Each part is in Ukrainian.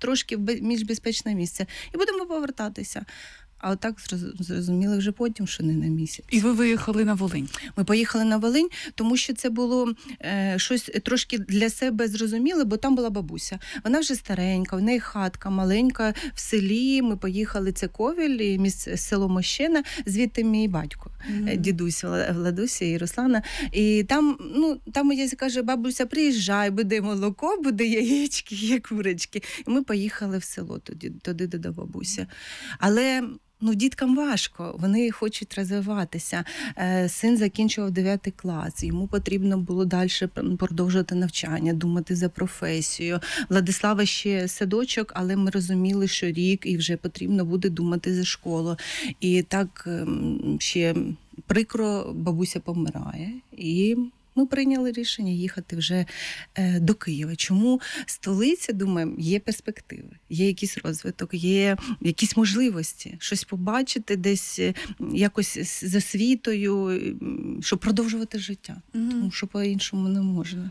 трошки в більш безпечне місце. І будемо повертатися. А отак зрозуміли вже потім, що не на місяць. І ви виїхали на Волинь? Ми поїхали на Волинь, тому що це було щось трошки для себе зрозуміле, бо там була бабуся. Вона вже старенька, в неї хатка маленька в селі. Ми поїхали, це Ковіль, село Мощина, звідти мій батько, дідусь Владуся і Руслана. І там я кажу, бабуся, приїжджай, буде молоко, буде яєчки, є курочки. І ми поїхали в село туди до бабусі. Але діткам важко, вони хочуть розвиватися. Син закінчував 9 клас, йому потрібно було далі продовжувати навчання, думати за професію. Владислава ще садочок, але ми розуміли, що рік і вже потрібно буде думати за школу. І так ще прикро, бабуся помирає. І ми прийняли рішення їхати вже до Києва. Чому столиця, думаю, є перспективи, є якийсь розвиток, є якісь можливості, щось побачити десь якось з освітою, щоб продовжувати життя. Тому що по-іншому не можна.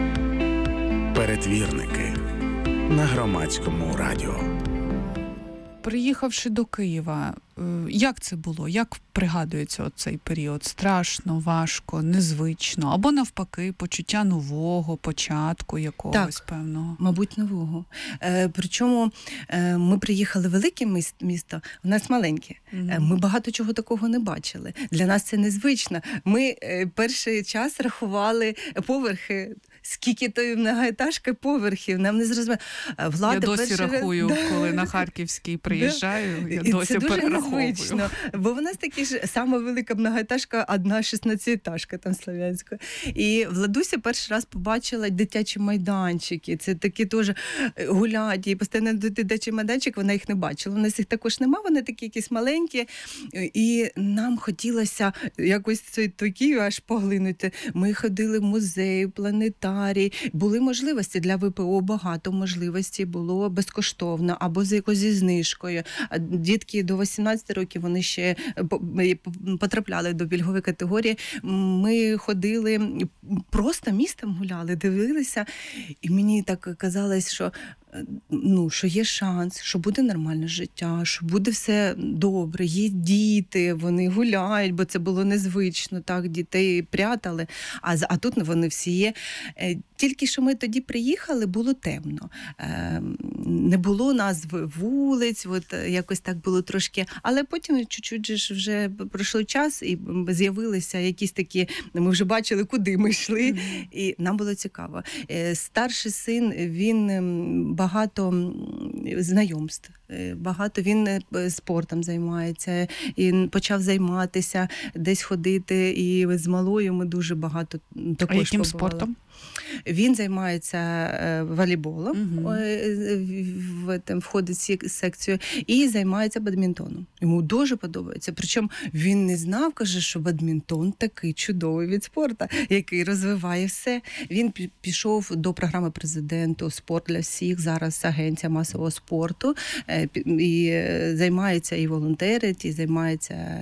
Перетвірники на Громадському радіо. Приїхавши до Києва, як це було? Як пригадується цей період? Страшно, важко, незвично? Або навпаки, почуття нового, початку якогось певного? Мабуть, нового. Причому ми приїхали в велике місто, у нас маленьке. Ми багато чого такого не бачили. Для нас це незвично. Ми перший час рахували поверхи, скільки тої многоетажки поверхів, нам не зрозуміло. Я досі рахую, коли на Харківський приїжджаю, я досі перераховую. Незвично, бо в нас такі ж сама велика многоетажка, одна 16-етажка там Слов'янська. І Владуся перший раз побачила дитячі майданчики. Це такі теж гулять, і постійно дитячий майданчик, вона їх не бачила. У нас їх також нема, вони такі якісь маленькі. І нам хотілося якось цей Київ аж поглинути. Ми ходили в музей, в планетарій. Були можливості для ВПО, багато можливостей було безкоштовно або з якоюсь знижкою. Дітки до 18 років, вони ще потрапляли до пільгової категорії. Ми ходили, просто містом гуляли, дивилися, і мені так казалось, що є шанс, що буде нормальне життя, що буде все добре, є діти, вони гуляють, бо це було незвично, так, дітей прятали, а тут вони всі є. Тільки що ми тоді приїхали, було темно. Не було назви вулиць, якось так було трошки, але потім чуть-чуть вже пройшов час і з'явилися якісь такі, ми вже бачили, куди ми йшли, і нам було цікаво. Старший син, він багато знайомств, він спортом займається, і почав займатися, десь ходити, і з малою ми дуже багато також. А яким спортом? Він займається волейболом, входить в секцію, і займається бадмінтоном. Йому дуже подобається. Причому він не знав, каже, що бадмінтон такий чудовий від спорту, який розвиває все. Він пішов до програми президенту «Спорт для всіх», зараз агенція масового спорту, і займається і волонтерить, і займається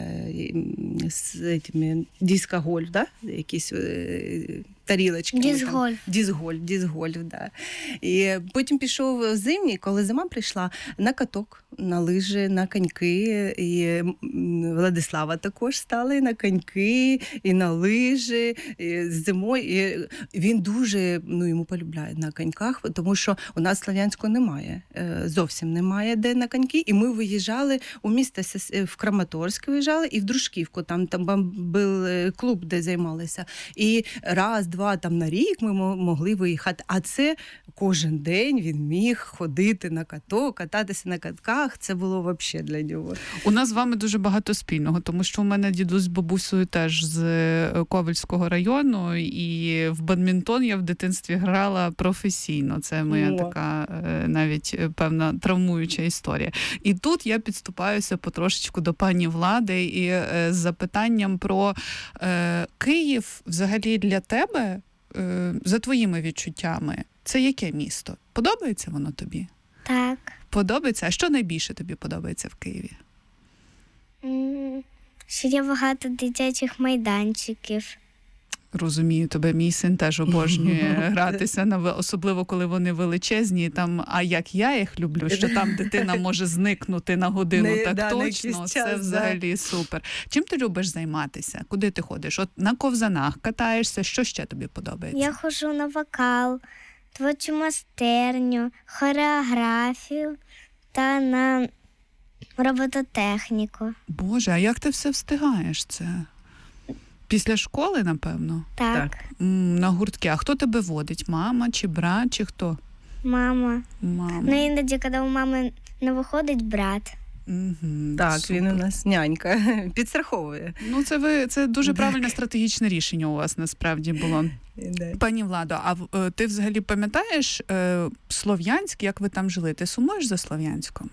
дискогольф, да? Якісь тарілочки. Дисгольф, да. І потім пішов зимній, коли зима прийшла, на каток, на лижі, на коньки. І Владислава також стали на коньки, і на лижі, і зимою. І він дуже, йому полюбляє на коньках, тому що у нас Слов'янську немає, зовсім немає де на коньки. І ми виїжджали у місто, в Краматорськ виїжджали, і в Дружківку, там був клуб, де займалися. І раз-два там на рік ми могли виїхати. А це кожен день він міг ходити на каток, кататися на катках. Це було взагалі для нього. У нас з вами дуже багато спільного, тому що у мене дідусь з бабусею теж з Ковельського району, і в бадмінтон я в дитинстві грала професійно. Це моя така навіть певна травмуюча історія. І тут я підступаюся потрошечку до пані Влади і з запитанням про Київ взагалі для тебе, за твоїми відчуттями, це яке місто? Подобається воно тобі? Так. Подобається? А що найбільше тобі подобається в Києві? Що є багато дитячих майданчиків. Розумію тебе, мій син теж обожнює гратися, особливо коли вони величезні. Там, а як я їх люблю, що там дитина може зникнути на годину, точно, це взагалі супер. Чим ти любиш займатися? Куди ти ходиш? От на ковзанах катаєшся, що ще тобі подобається? Я ходжу на вокал, творчу майстерню, хореографію та на робототехніку. Боже, а як ти все встигаєш це? Після школи, напевно? Так. На гуртки. А хто тебе водить? Мама чи брат, чи хто? Мама. Мама. Іноді, коли у мами не виходить, брат. Так, супер. він у нас нянька, підстраховує. Це дуже правильне стратегічне рішення у вас насправді було. Пані Владо, а ти взагалі пам'ятаєш Слов'янськ, як ви там жили? Ти сумуєш за Слов'янськом?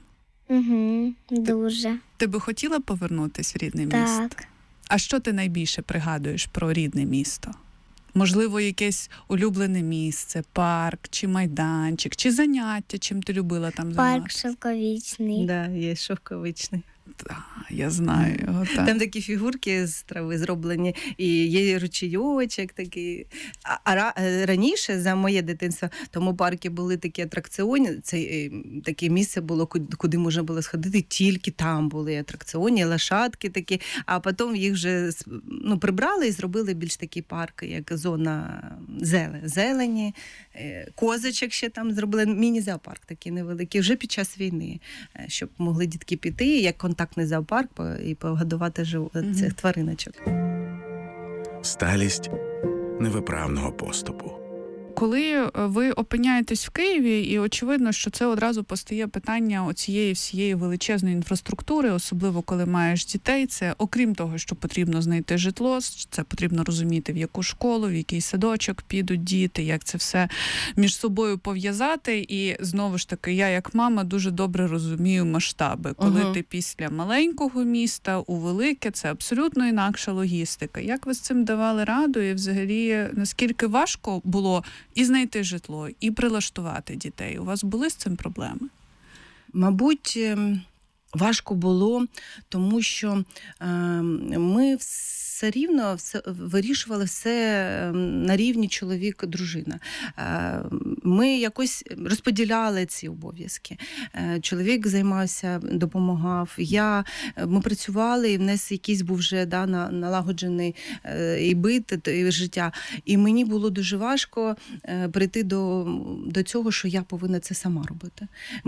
Дуже. Ти би хотіла повернутися в рідне місто? Так. А що ти найбільше пригадуєш про рідне місто? Можливо, якесь улюблене місце, парк, чи майданчик, чи заняття, чим ти любила там займатися? Парк Шовковічний. Да, є Шовковичний. Я знаю його, так. Там такі фігурки з трави зроблені, і є ручейочок такий. А раніше, за моє дитинство, в тому парку були такі атракціони, це таке місце було, куди можна було сходити, тільки там були атракціони, лошадки такі, а потім їх вже прибрали і зробили більш такий парк, як зона зелені, козочок ще там зробили, міні-зоопарк такий невеликий, вже під час війни, щоб могли дітки піти, як контактний зоопарк, і погодувати цих твариночок. Сталість невиправного поступу. Коли ви опиняєтесь в Києві, і очевидно, що це одразу постає питання оцієї всієї величезної інфраструктури, особливо коли маєш дітей, це окрім того, що потрібно знайти житло, це потрібно розуміти, в яку школу, в який садочок підуть діти, як це все між собою пов'язати. І знову ж таки, я як мама дуже добре розумію масштаби. Коли ти після маленького міста у велике, це абсолютно інакша логістика. Як ви з цим давали раду і взагалі наскільки важко було і знайти житло, і прилаштувати дітей? У вас були з цим проблеми? Мабуть, важко було, тому що ми все рівно вирішували все на рівні чоловік-дружина. Ми якось розподіляли ці обов'язки. Чоловік займався, допомагав. Ми працювали, і в нас якийсь був вже налагоджений і бит, і життя. І мені було дуже важко прийти до цього, що я повинна це сама робити.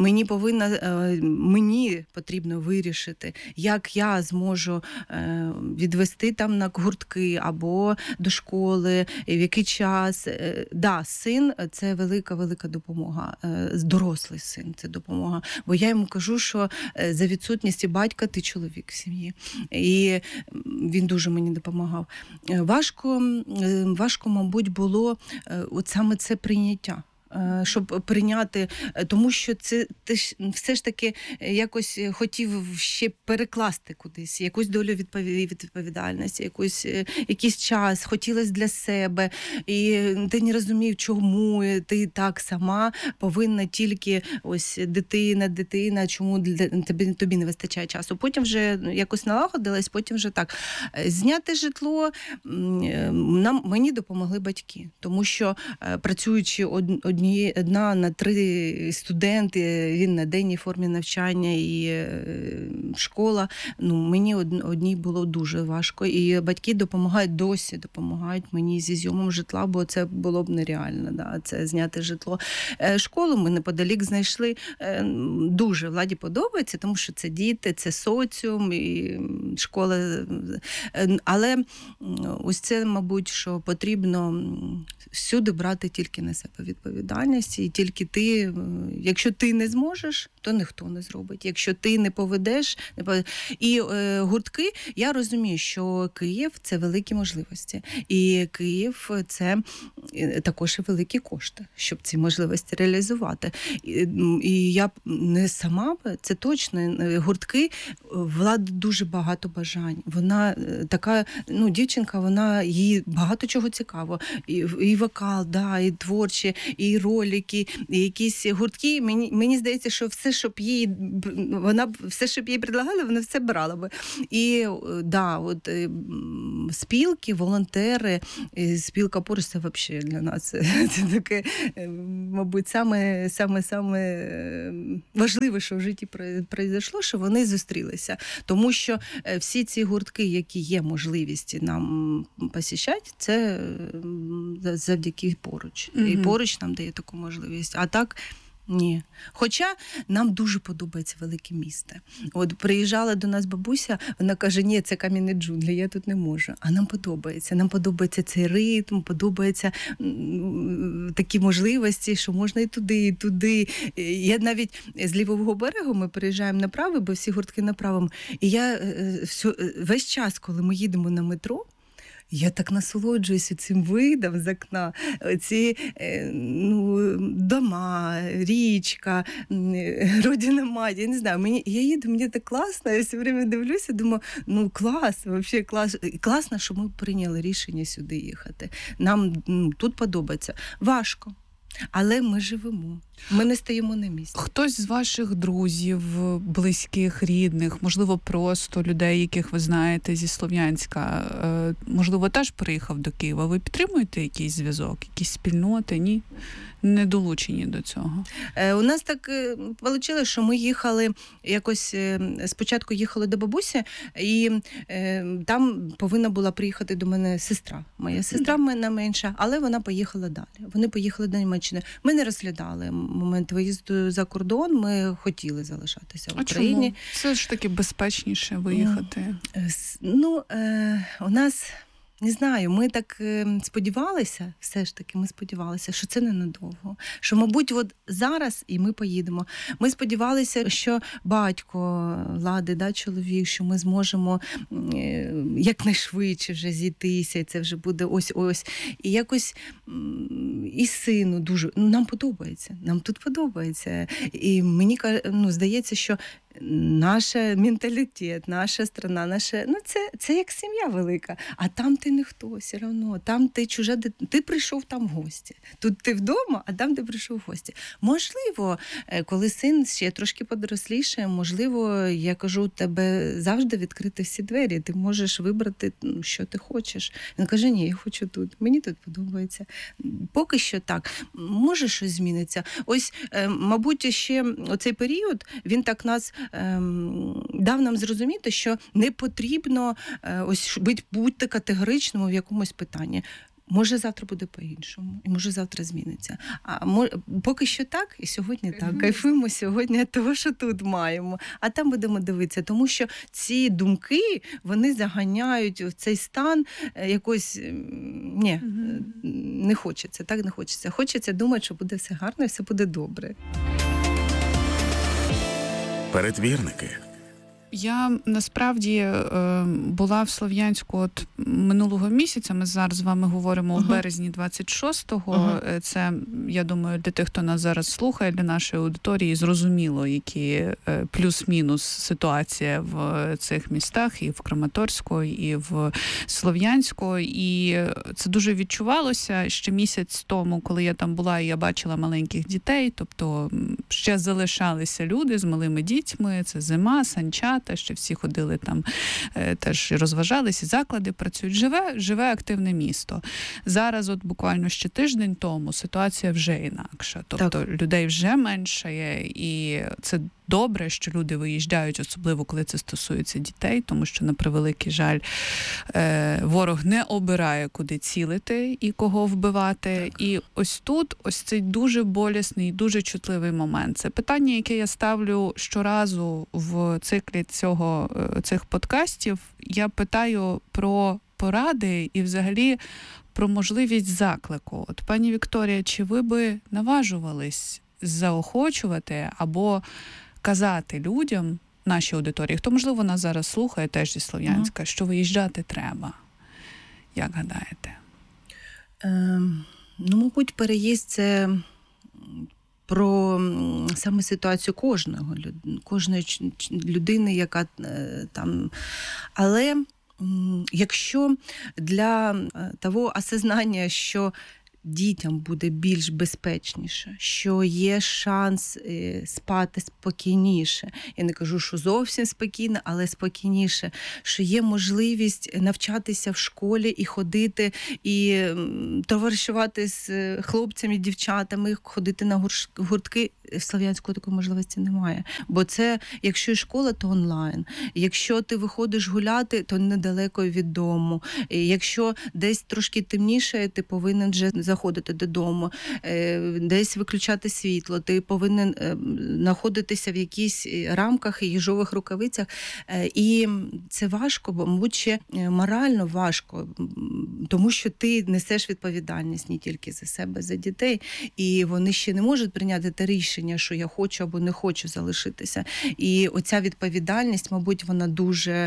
Мені потрібно вирішити, як я зможу відвести там на гуртки або до школи, в який час. Да, син – це велика допомога. Дорослий син – це допомога. Бо я йому кажу, що за відсутністю батька ти чоловік в сім'ї. І він дуже мені допомагав. Важко, мабуть, було от саме це прийняття. Щоб прийняти, тому що це ти все ж таки якось хотів ще перекласти кудись, якусь долю відповідальності, якийсь час, хотілося для себе, і ти не розумів, чому ти так сама повинна тільки ось дитина, чому тобі не вистачає часу. Потім вже якось налагодилась, потім вже так. Зняти житло мені допомогли батьки, тому що працюючи одна на 3 студенти, він на денній формі навчання і школа. Мені одній було дуже важко. І батьки досі допомагають мені зі зйомом житла, бо це було б нереально, це зняти житло. Школу ми неподалік знайшли. Дуже Владі подобається, тому що це діти, це соціум, і школа. Але ось це, мабуть, що потрібно всюди брати тільки на себе відповідальність, і тільки ти, якщо ти не зможеш, то ніхто не зробить. Якщо ти не поведеш, і гуртки, я розумію, що Київ – це великі можливості. І Київ – це також і великі кошти, щоб ці можливості реалізувати. І я не сама, це точно, гуртки, Влада дуже багато бажань. Вона така, дівчинка, їй багато чого цікаво. І вокал, і творчі, і ролики, якісь гуртки. Мені здається, що все, щоб їй предлагали, вона все брала би. І да, от спілки, волонтери, спілка поруч, це взагалі для нас це таке, мабуть, саме важливе, що в житті произошло, що вони зустрілися. Тому що всі ці гуртки, які є можливості нам посіщати, це завдяки поруч. І поруч нам дає таку можливість. А так, ні. Хоча нам дуже подобається велике місто. От приїжджала до нас бабуся, вона каже, ні, це кам'яні джунглі, я тут не можу. А нам подобається. Нам подобається цей ритм, подобаються такі можливості, що можна і туди, і туди. Я навіть з лівого берегу ми приїжджаємо на правий, бо всі гуртки на правому. І я весь час, коли ми їдемо на метро, я так насолоджуюся цим видом з окна. Ці дома, річка, родина мать, я не знаю. Я їду, мені так класно, я все время дивлюся, думаю, клас, взагалі клас. Класно, що ми прийняли рішення сюди їхати. Нам тут подобається. Важко. Але ми живемо, ми не стоїмо на місці. Хтось з ваших друзів, близьких, рідних, можливо, просто людей, яких ви знаєте зі Слов'янська, можливо, теж приїхав до Києва. Ви підтримуєте якийсь зв'язок, якісь спільноти? Ні? Не долучені до цього? У нас так вийшло, що ми їхали якось, спочатку їхали до бабусі, і там повинна була приїхати до мене сестра. Моя сестра мене менша, але вона поїхала далі. Вони поїхали до Німеччини. Ми не розглядали момент виїзду за кордон, ми хотіли залишатися в Україні. Чому? Це ж таки безпечніше виїхати. У нас... Не знаю, ми так сподівалися, все ж таки ми сподівалися, що це ненадовго. Що, мабуть, от зараз і ми поїдемо. Ми сподівалися, що батько Лади, чоловік, що ми зможемо якнайшвидше вже зійтися, і це вже буде ось-ось. І якось і сину дуже, нам подобається, нам тут подобається. І мені здається, що наш менталітет, наша страна, це як сім'я велика. А там ти ніхто, все одно. Там ти чужа дитина. Ти прийшов там в гості. Тут ти вдома, а там ти прийшов в гості. Можливо, коли син ще трошки подоросліше, можливо, я кажу, у тебе завжди відкриті всі двері. Ти можеш вибрати, що ти хочеш. Він каже, ні, я хочу тут. Мені тут подобається. Поки що так. Може, щось зміниться. Ось, мабуть, ще оцей період, він так нас дав нам зрозуміти, що не потрібно бути категоричним в якомусь питанні. Може, завтра буде по-іншому, і може, завтра зміниться. Поки що так, і сьогодні так. Кайфуємо сьогодні того, що тут маємо. А там будемо дивитися, тому що ці думки, вони заганяють в цей стан якось... Ні, не хочеться, так не хочеться. Хочеться думати, що буде все гарно і все буде добре. Передвірники. Я насправді була в Слов'янську минулого місяця. Ми зараз з вами говоримо у березні 26-го. Це, я думаю, для тих, хто нас зараз слухає, для нашої аудиторії, зрозуміло, які плюс-мінус ситуація в цих містах, і в Краматорську, і в Слов'янську. І це дуже відчувалося ще місяць тому, коли я там була, і я бачила маленьких дітей. Тобто ще залишалися люди з малими дітьми. Це зима, санчат. Ще всі ходили там, теж розважалися, заклади працюють. Живе активне місто. Зараз, буквально ще тиждень тому, ситуація вже інакша. Тобто людей вже менше, і це добре, що люди виїжджають, особливо коли це стосується дітей, тому що, на превеликий жаль, ворог не обирає, куди цілити і кого вбивати. Так. І ось тут, ось цей дуже болісний, дуже чутливий момент. Це питання, яке я ставлю щоразу в циклі цих подкастів. Я питаю про поради і взагалі про можливість заклику. Пані Вікторія, чи ви би наважувались заохочувати або казати людям, нашій аудиторії, хто, можливо, нас зараз слухає, теж зі Слов'янська, що виїжджати треба? Як гадаєте? Мабуть, переїзд – це про саме ситуацію кожної людини, яка там. Але якщо для того осознання, що дітям буде більш безпечніше, що є шанс спати спокійніше. Я не кажу, що зовсім спокійно, але спокійніше, що є можливість навчатися в школі і ходити, і товаришувати з хлопцями, дівчатами, ходити на гуртки. В Слов'янську такої можливості немає. Бо це, якщо і школа, то онлайн. Якщо ти виходиш гуляти, то недалеко від дому. Якщо десь трошки темніше, ти повинен вже заходити додому. Десь виключати світло. Ти повинен знаходитися в якісь рамках і їжових рукавицях. І це важко, бо, мабуть, ще морально важко. Тому що ти несеш відповідальність не тільки за себе, за дітей. І вони ще не можуть прийняти те рішення, що я хочу або не хочу залишитися. І оця відповідальність, мабуть, вона дуже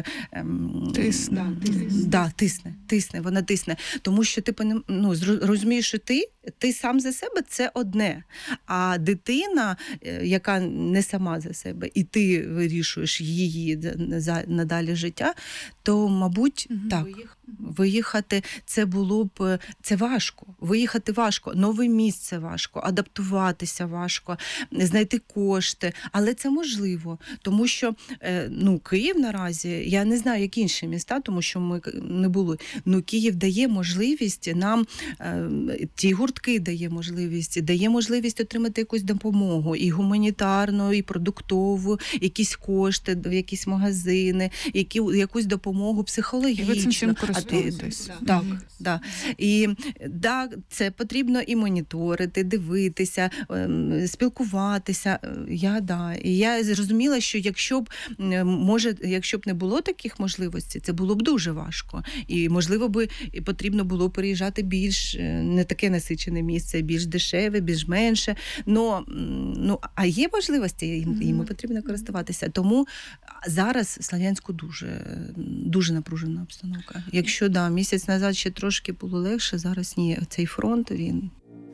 тисне, вона тисне. Тому що ти розумієш, що ти сам за себе – це одне. А дитина, яка не сама за себе, і ти вирішуєш її надалі життя, то, мабуть, так, виїхати це було б, це важко. Виїхати важко, нове місце важко, адаптуватися важко, знайти кошти, але це можливо, тому що Київ наразі, я не знаю, як інші міста, тому що ми не були, Київ дає можливість нам, ті гуртки дає можливість отримати якусь допомогу, і гуманітарну, і продуктову, якісь кошти в якісь магазини, якусь допомогу психологічну. І ви цим користуєтесь. Так. І це потрібно і моніторити, дивитися, спілкуватися. І я зрозуміла, що якщо б не було таких можливостей, це було б дуже важко. І, можливо, потрібно було переїжджати більш не таке насичене місце, більш дешеве, більш менше. А є можливості, і ми потрібно користуватися. Тому зараз в Слов'янську дуже напружена обстановка. Якщо місяць назад ще трошки було легше, зараз ні. Цей фронт, він...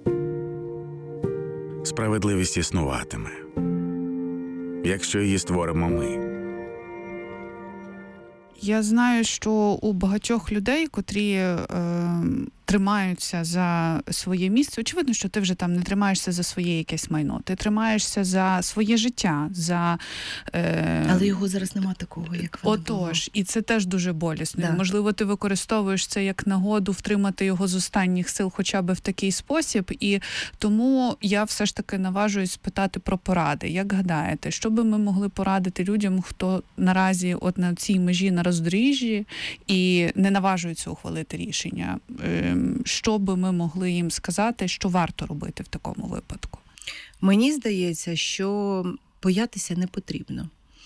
Справедливість існуватиме, якщо її створимо ми. Я знаю, що у багатьох людей, котрі тримаються за своє місце, очевидно, що ти вже там не тримаєшся за своє якесь майно, ти тримаєшся за своє життя, за... Але його зараз нема такого, як воно було. Отож, і це теж дуже болісно. Да. Можливо, ти використовуєш це як нагоду втримати його з останніх сил хоча б в такий спосіб, і тому я все ж таки наважуюсь спитати про поради. Як гадаєте, що би ми могли порадити людям, хто наразі от на цій межі, на роздоріжжі і не наважується ухвалити рішення? Що би ми могли їм сказати, що варто робити в такому випадку? Мені здається, що боятися не потрібно.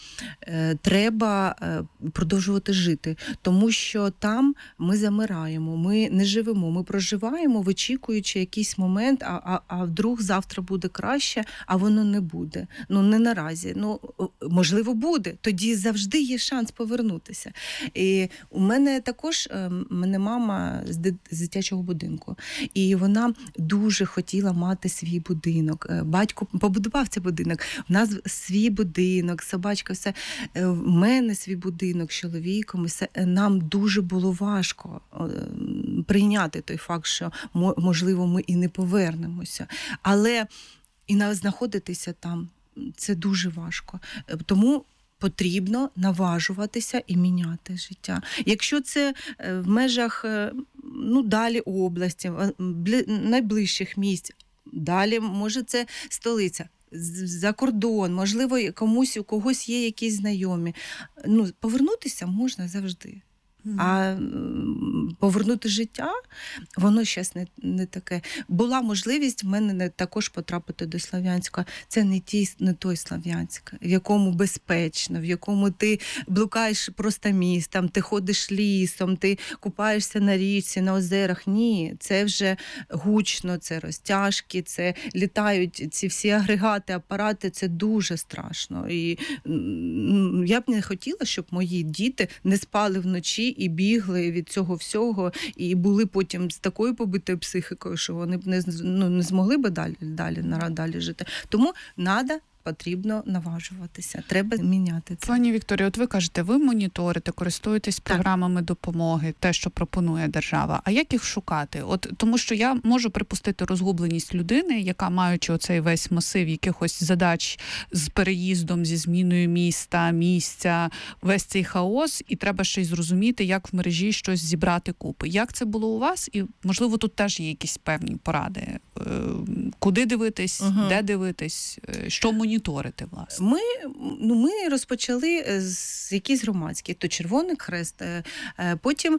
Треба продовжувати жити, тому що там ми замираємо, ми не живемо, ми проживаємо, вичікуючи якийсь момент, а вдруг завтра буде краще, а воно не буде. Не наразі. Можливо, буде. Тоді завжди є шанс повернутися. І у мене також, мама з дитячого будинку, і вона дуже хотіла мати свій будинок. Батько побудував цей будинок. У нас свій будинок, собачка, все. В мене свій будинок з чоловіком, все. Нам дуже було важко прийняти той факт, що, можливо, ми і не повернемося. Але і знаходитися там – це дуже важко. Тому потрібно наважуватися і міняти життя. Якщо це в межах далі області, найближчих місць, далі, може, це столиця, за кордон, можливо, у когось є якісь знайомі. Повернутися можна завжди. А повернути життя, воно зараз не таке. Була можливість в мене також потрапити до Слов'янська. Це не той Слов'янськ, в якому безпечно, в якому ти блукаєш просто містом, ти ходиш лісом, ти купаєшся на річці, на озерах. Ні, це вже гучно, це розтяжки, це літають ці всі агрегати, апарати, це дуже страшно. І я б не хотіла, щоб мої діти не спали вночі і бігли від цього всього, і були потім з такою побитою психікою, що вони б не змогли б далі жити. Тому треба потрібно наважуватися, треба міняти це. Пані Вікторія, от ви кажете, ви моніторите, користуєтесь програмами допомоги, те, що пропонує держава. А як їх шукати? От тому що я можу припустити розгубленість людини, яка, маючи оцей весь масив якихось задач з переїздом, зі зміною місця, весь цей хаос, і треба ще й зрозуміти, як в мережі щось зібрати купи. Як це було у вас? І, можливо, тут теж є якісь певні поради. Куди дивитись, де дивитись, що моніторити, власне? Ми розпочали з якісь громадські, то Червоний Хрест, потім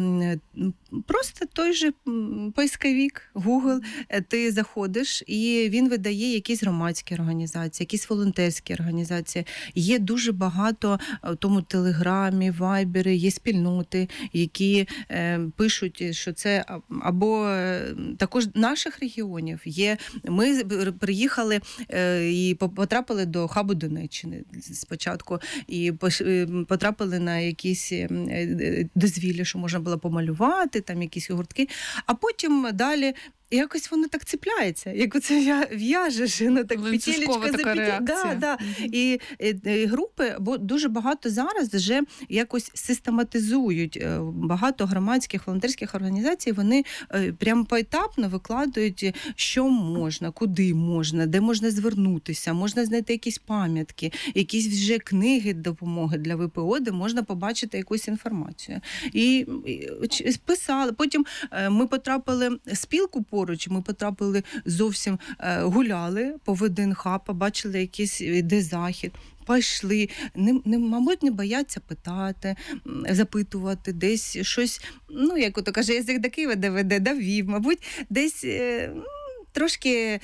просто той же поисковик, Google, ти заходиш, і він видає якісь громадські організації, якісь волонтерські організації. Є дуже багато в тому Телеграмі, Вайбері, є спільноти, які пишуть, що це або також наших регіонів є. Ми приїхали і потрапили до хабу Донеччини спочатку, і потрапили на якісь дозвілля, що можна було помалювати, там якісь гуртки, а потім далі якось воно так цепляється, як оце в'яжеш, воно так петелечка за петелечкою. Да. І групи, бо дуже багато зараз вже якось систематизують. Багато громадських, волонтерських організацій, вони прямо поетапно викладають, що можна, куди можна, де можна звернутися, можна знайти якісь пам'ятки, якісь вже книги допомоги для ВПО, де можна побачити якусь інформацію. І писали. Потім ми потрапили в спілку поруч, ми потрапили зовсім, гуляли по ВДНХ, побачили якийсь іде захід. Пішли, мабуть, не бояться питати, запитувати, десь щось, як ото каже, язик до Києва довів, мабуть, десь трошки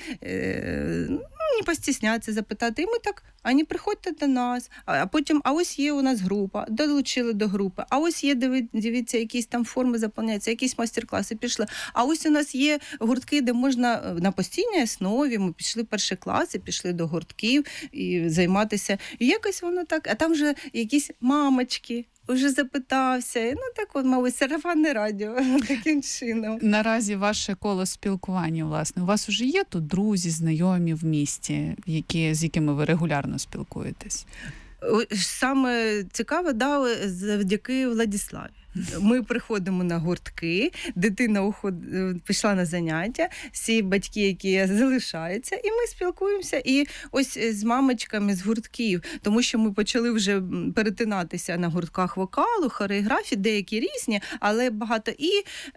не постісняться запитати. І ми так, ані приходьте до нас, а потім, а ось є у нас група, долучили до групи, а ось є, дивіться, якісь там форми заповняються, якісь майстер-класи пішли, а ось у нас є гуртки, де можна на постійній основі, ми пішли перші класи, пішли до гуртків і займатися. І якось воно так, а там вже якісь мамочки, уже запитався. Так от, мабуть, сарафанне радіо таким чином. Наразі ваше коло спілкування, власне, у вас вже є тут друзі, знайомі в місті, з якими ви регулярно спілкуєтесь? Саме цікаве, завдяки Владиславі. Ми приходимо на гуртки, дитина пішла на заняття, всі батьки, які залишаються, і ми спілкуємося. І ось з мамочками з гуртків, тому що ми почали вже перетинатися на гуртках вокалу, хореографії, деякі різні, але багато. І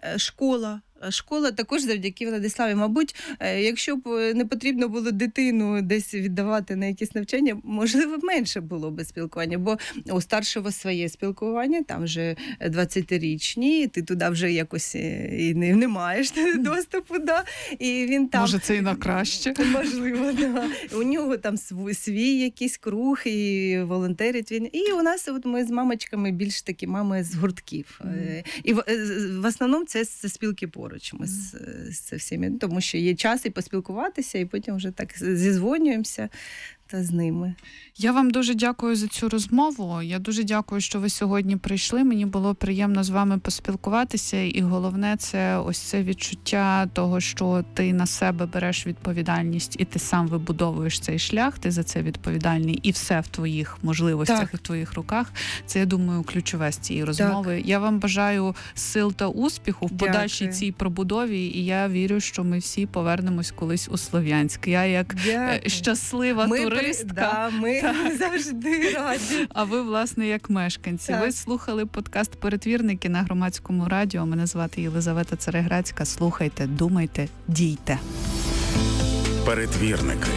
школа також завдяки Владиславі. Мабуть, якщо б не потрібно було дитину десь віддавати на якісь навчання, можливо, менше було б спілкування, бо у старшого своє спілкування, там вже 20-річні, ти туди вже якось і не маєш доступу, і він там... Може, це і на краще. Можливо, да. У нього там свій якийсь круг, і волонтерить він. І у нас ми з мамочками більш такі мами з гуртків. І в основному це спілки поруч. Ми з всіми, тому що є час і поспілкуватися, і потім вже так зізвонюємося та з ними. Я вам дуже дякую за цю розмову. Я дуже дякую, що ви сьогодні прийшли. Мені було приємно з вами поспілкуватися. І головне, це ось це відчуття того, що ти на себе береш відповідальність і ти сам вибудовуєш цей шлях, ти за це відповідальний, і все в твоїх можливостях і в твоїх руках. Це, я думаю, ключове з цієї розмови. Я вам бажаю сил та успіху в подальшій цій пробудові, і я вірю, що ми всі повернемось колись у Слов'янськ. Я як щаслива туристка. Ми завжди раді. А ви, власне, як мешканці. Ви слухали подкаст «Перетвірники» на Громадському радіо. Мене звати Єлизавета Цареградська. Слухайте, думайте, дійте. Перетвірники.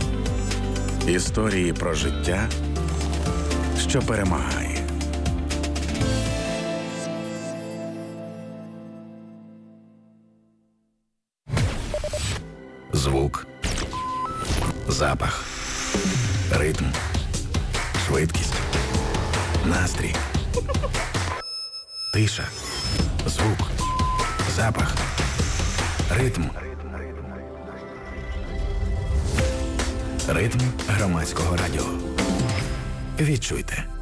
Історії про життя, що перемагає. Звук. Запах. Ритм. Швидкість. Настрій. Тиша. Звук. Запах. Ритм. Ритм Громадського радіо. Відчуйте.